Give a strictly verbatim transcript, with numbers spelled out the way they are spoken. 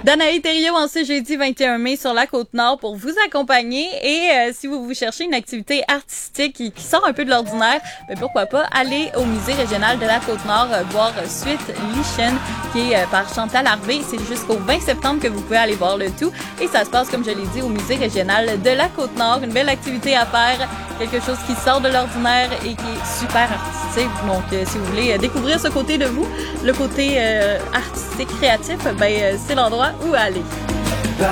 Danae Thériault en ce jeudi vingt et un mai sur la Côte-Nord pour vous accompagner. Et euh, si vous vous cherchez une activité artistique qui, qui sort un peu de l'ordinaire, ben pourquoi pas aller au musée régional de la Côte-Nord euh, voir euh, Suite Lichen qui est euh, par Chantal Harvey. C'est jusqu'au vingt septembre que vous pouvez aller voir le tout. Et ça se passe, comme je l'ai dit, au musée régional de la Côte-Nord. Une belle activité à faire, quelque chose qui sort de l'ordinaire et qui est super artistique. Donc, euh, si vous voulez euh, découvrir ce côté de vous, le côté euh, artistique, créatif, ben euh, c'est l'endroit où aller.